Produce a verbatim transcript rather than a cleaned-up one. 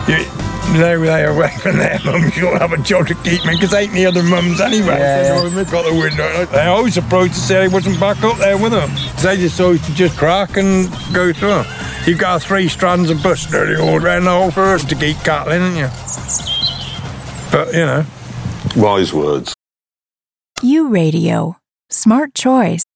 You, they, they are away from their mums. You'll have a job to keep me because ain't the other mums anyway. Yeah, so they've got the window. They always approached to say I wasn't back up there with them. They just always to just crack and go through. You've got three strands of bush nearly all around the whole forest to keep cattling, haven't you? But, you know. Wise words. U Radio. Smart choice.